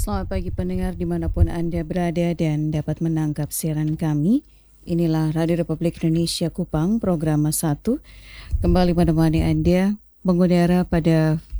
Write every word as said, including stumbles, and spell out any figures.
Selamat pagi pendengar dimanapun Anda berada dan dapat menangkap siaran kami. Inilah Radio Republik Indonesia Kupang, program satu. Kembali menemani Anda mengudara pada